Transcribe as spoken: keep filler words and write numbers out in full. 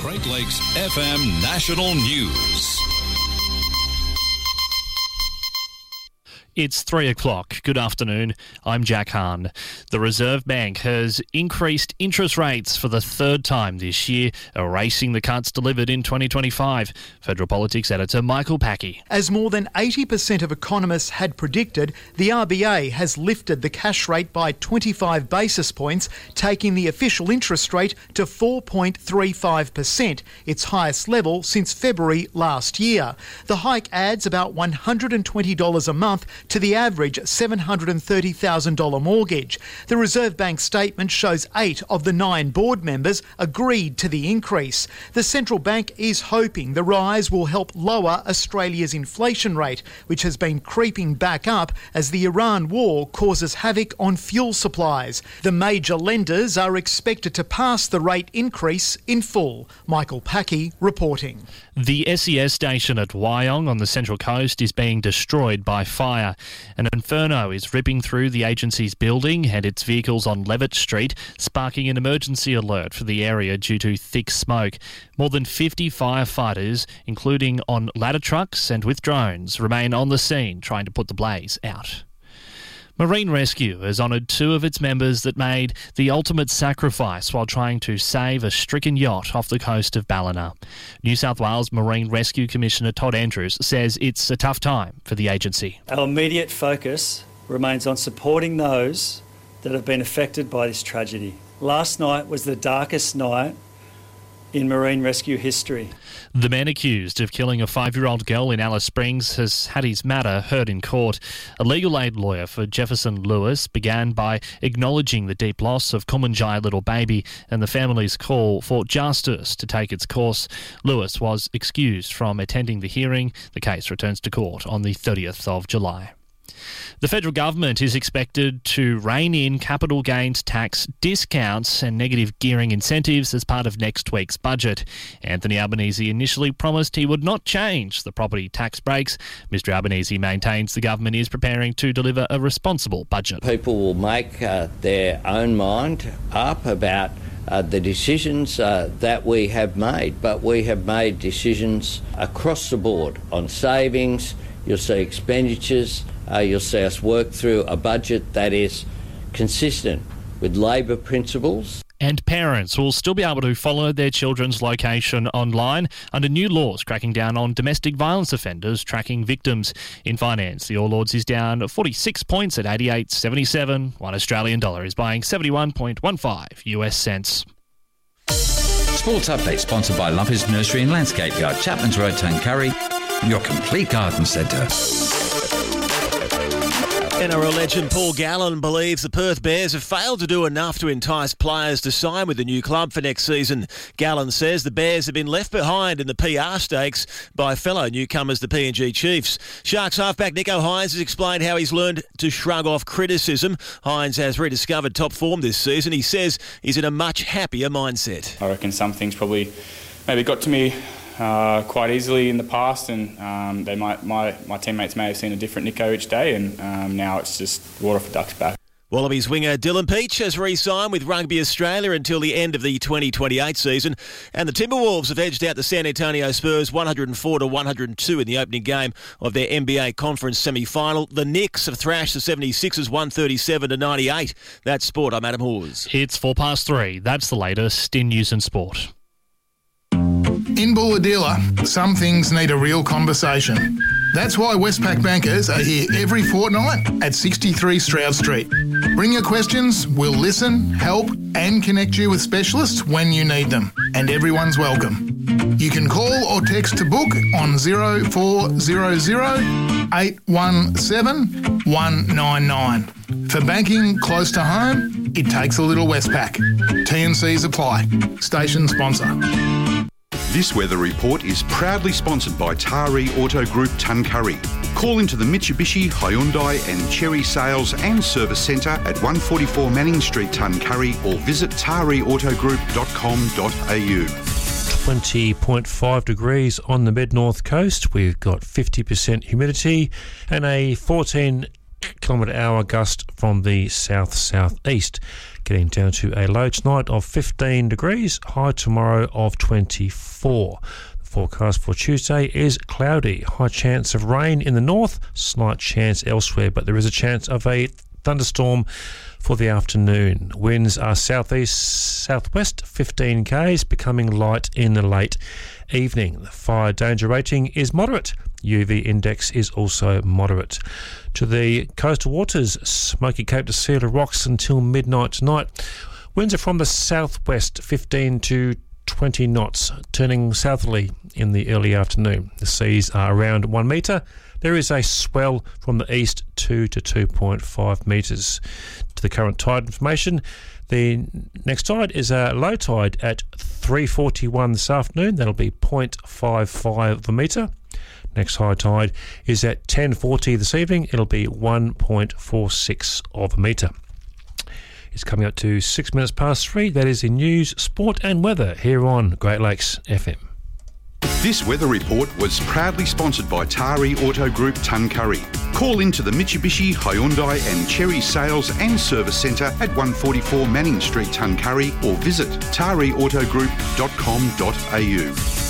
Great Lakes F M National News. It's three o'clock. Good afternoon. I'm Jack Hahn. The Reserve Bank has increased interest rates for the third time this year, erasing the cuts delivered in twenty twenty-five. Federal Politics editor Michael Packey. As more than eighty percent of economists had predicted, the R B A has lifted the cash rate by twenty-five basis points, taking the official interest rate to four point three five percent, its highest level since February last year. The hike adds about one hundred twenty dollars a month to the average seven hundred thirty thousand dollars mortgage. The Reserve Bank statement shows eight of the nine board members agreed to the increase. The central bank is hoping the rise will help lower Australia's inflation rate, which has been creeping back up as the Iran war causes havoc on fuel supplies. The major lenders are expected to pass the rate increase in full. Michael Packey reporting. The S E S station at Wyong on the Central Coast is being destroyed by fire. An inferno is ripping through the agency's building and its vehicles on Levitt Street, sparking an emergency alert for the area due to thick smoke. More than fifty firefighters, including on ladder trucks and with drones, remain on the scene trying to put the blaze out. Marine Rescue has honoured two of its members that made the ultimate sacrifice while trying to save a stricken yacht off the coast of Ballina. New South Wales Marine Rescue Commissioner Todd Andrews says it's a tough time for the agency. Our immediate focus remains on supporting those that have been affected by this tragedy. Last night was the darkest night in marine rescue history. The man accused of killing a five-year-old girl in Alice Springs has had his matter heard in court. A legal aid lawyer for Jefferson Lewis began by acknowledging the deep loss of Kumanjai little baby and the family's call for justice to take its course. Lewis was excused from attending the hearing. The case returns to court on the thirtieth of July. The federal government is expected to rein in capital gains tax discounts and negative gearing incentives as part of next week's budget. Anthony Albanese initially promised he would not change the property tax breaks. Mr Albanese maintains the government is preparing to deliver a responsible budget. People will make uh, their own mind up about Uh, the decisions uh, that we have made, but we have made decisions across the board on savings. You'll see expenditures, uh, you'll see us work through a budget that is consistent with Labor principles. And parents will still be able to follow their children's location online under new laws cracking down on domestic violence offenders tracking victims. In finance, the All Ords is down forty-six points at eighty-eight seventy-seven. One Australian dollar is buying seventy-one point one five U S cents. Sports Update sponsored by Lumpers Nursery and Landscape Yard, Chapman's Road, Tuncurry, your complete garden centre. N R L legend Paul Gallen believes the Perth Bears have failed to do enough to entice players to sign with the new club for next season. Gallen says the Bears have been left behind in the P R stakes by fellow newcomers, the P N G Chiefs. Sharks halfback Nico Hines has explained how he's learned to shrug off criticism. Hines has rediscovered top form this season. He says he's in a much happier mindset. I reckon some things probably maybe got to me Uh, quite easily in the past, and um, they might, my, my teammates may have seen a different Nico each day, and um, now it's just water off a duck's back. Wallabies winger Dylan Peach has re-signed with Rugby Australia until the end of the twenty twenty-eight season, and the Timberwolves have edged out the San Antonio Spurs one oh four to one oh two in the opening game of their N B A Conference semi-final. The Knicks have thrashed the seventy-sixers one thirty-seven to ninety-eight. That's sport. I'm Adam Hawes. It's four past three. That's the latest in news and sport. In Bulahdelah, some things need a real conversation. That's why Westpac bankers are here every fortnight at sixty-three Stroud Street. Bring your questions, we'll listen, help and connect you with specialists when you need them. And everyone's welcome. You can call or text to book on zero four zero zero eight one seven one nine nine. For banking close to home, it takes a little Westpac. T and Cs apply. Station sponsor. This weather report is proudly sponsored by Taree Auto Group Tuncurry. Call into the Mitsubishi, Hyundai and Chery Sales and Service Centre at one forty-four Manning Street, Tuncurry, or visit taree auto group dot com dot a u. twenty point five degrees on the mid-north coast. We've got fifty percent humidity and a fourteen kilometre hour gust from the south-southeast. Getting down to a low tonight of fifteen degrees, high tomorrow of twenty-four. The forecast for Tuesday is cloudy, high chance of rain in the north, slight chance elsewhere, but there is a chance of a thunderstorm for the afternoon. Winds are southeast, southwest, fifteen k's, becoming light in the late evening. The fire danger rating is moderate. U V index is also moderate. To the coastal waters, Smoky Cape to Cedar Rocks until midnight tonight. Winds are from the southwest, fifteen to twenty knots, turning southerly in the early afternoon. The seas are around one metre. There is a swell from the east, two to two point five metres. To the current tide information, the next tide is a low tide at three forty-one this afternoon. That'll be zero point five five of a metre. Next high tide is at ten forty this evening. It'll be one point four six of a metre. It's coming up to six minutes past three. That is in news, sport and weather here on Great Lakes F M. This weather report was proudly sponsored by Tari Auto Group Tuncurry. Call into the Mitsubishi, Hyundai and Cherry Sales and Service Centre at one forty-four Manning Street, Tuncurry, or visit tari auto group dot com dot a u.